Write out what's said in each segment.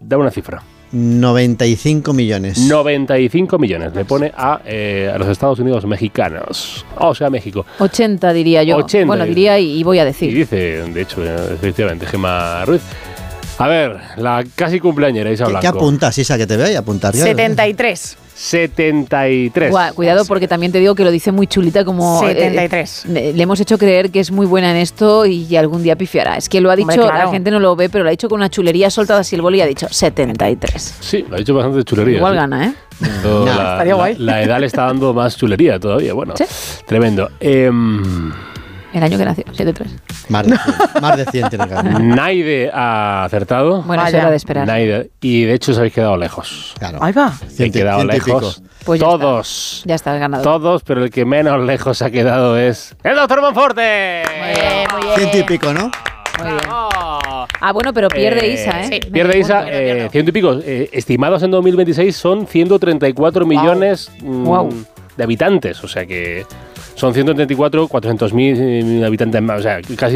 Da una cifra. 95 millones. 95 millones le pone a los Estados Unidos mexicanos. O sea, México. 80 diría yo. 80, bueno, diría y voy a decir. Y dice, de hecho, efectivamente, Gemma Ruiz. A ver, la casi cumpleañera Isa Blanco. ¿Qué apuntas, Isa, que te vea y apuntar? 73. 73. Cuidado, porque también te digo que lo dice muy chulita, como 73. Le hemos hecho creer que es muy buena en esto y algún día pifiará. Es que lo ha dicho, Hombre, claro. La gente no lo ve, pero lo ha dicho con una chulería soltada así el boli y ha dicho 73. Sí, lo ha dicho bastante chulería. Igual sí. gana, ¿eh? Todo, estaría guay. La edad le está dando más chulería todavía. Bueno, ¿Sí? Tremendo. El año que nació, 73. Más de 100 tiene que haber. Naide ha acertado. Bueno, eso Vaya. era de esperar. Naide, y de hecho os habéis quedado lejos. Claro. Ahí va. He quedado 100 y pico. lejos. Pues ya todos. Ya está el ganador. Todos, pero el que menos lejos ha quedado es el doctor Monforte. Muy bien, muy bien. 100 y pico, ¿no? Muy bien. Bueno, pero pierde Isa, ¿eh? sí. Pierde Medio Isa, punto. 100 y pico. Estimados en 2026 son 134 millones de habitantes. O sea que son 134, 400.000 habitantes más. O sea, casi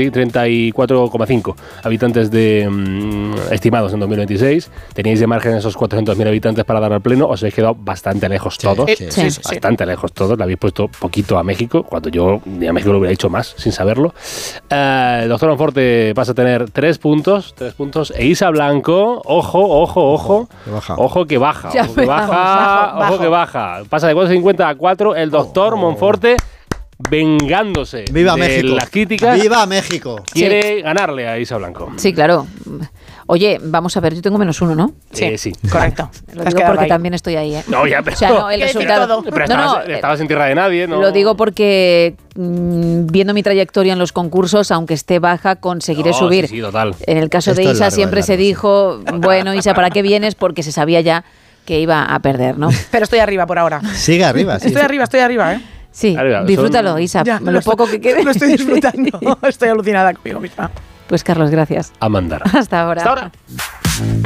134,5 habitantes estimados en 2026. Teníais de margen esos 400.000 habitantes para dar al pleno. Os habéis quedado bastante lejos todos. Sí. Bastante lejos todos. Le habéis puesto poquito a México, cuando yo ni a México lo hubiera hecho más, sin saberlo. El doctor Monforte pasa a tener 3 puntos. E Isa Blanco, ojo que baja. Ya Ojo que baja. Ojo que baja. Pasa de 4,50 a 4. El doctor Monforte, vengándose ¡Viva de México! las críticas, ¡Viva México! quiere ganarle a Isa Blanco. Sí, claro. Oye, vamos a ver, yo tengo -1, ¿no? Sí. Correcto. Lo Te has digo quedado porque ahí. también estoy ahí, ¿eh? No, ya, pero... O sea, no, el Hay que decir resultado... todo. Pero estabas en tierra de nadie, ¿no? Lo digo porque viendo mi trayectoria en los concursos, aunque esté baja, conseguiré No, subir. Sí, total. En el caso Esto de es Isa largo, siempre es se largo, sí. dijo, bueno, Isa, ¿para qué vienes? Porque se sabía ya que iba a perder, ¿no? Pero estoy arriba por ahora. Sigue arriba, sí. Estoy arriba, ¿eh? Sí, Arriba, disfrútalo, Isa, Ya, lo poco que quede. Lo estoy disfrutando. Estoy alucinada conmigo misma. Pues Carlos, gracias. A mandar. Hasta ahora. Hasta ahora.